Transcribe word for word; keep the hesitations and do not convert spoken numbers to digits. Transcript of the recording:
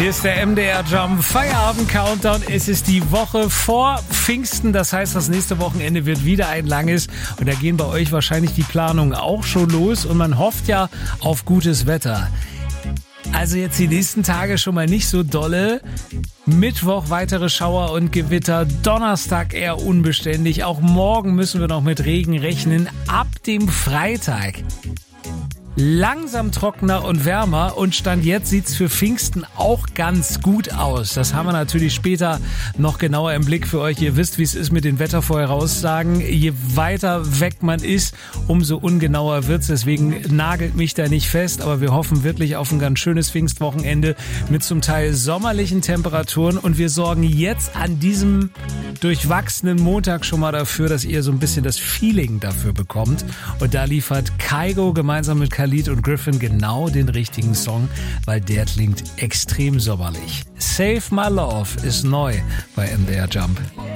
Hier ist der M D R Jump Feierabend Countdown. Es ist die Woche vor Pfingsten. Das heißt, das nächste Wochenende wird wieder ein langes. Und da gehen bei euch wahrscheinlich die Planungen auch schon los. Und man hofft ja auf gutes Wetter. Also jetzt die nächsten Tage schon mal nicht so dolle. Mittwoch weitere Schauer und Gewitter. Donnerstag eher unbeständig. Auch morgen müssen wir noch mit Regen rechnen. Ab dem Freitag langsam trockener und wärmer und Stand jetzt sieht's für Pfingsten auch ganz gut aus. Das haben wir natürlich später noch genauer im Blick für euch. Ihr wisst, wie es ist mit den Wettervorhersagen. Je weiter weg man ist, umso ungenauer wird's. Deswegen nagelt mich da nicht fest, aber wir hoffen wirklich auf ein ganz schönes Pfingstwochenende mit zum Teil sommerlichen Temperaturen und wir sorgen jetzt an diesem durchwachsenen Montag schon mal dafür, dass ihr so ein bisschen das Feeling dafür bekommt. Und da liefert Kygo gemeinsam mit Khalid und Griffin genau den richtigen Song, weil der klingt extrem sommerlich. Save My Love ist neu bei M D R Jump.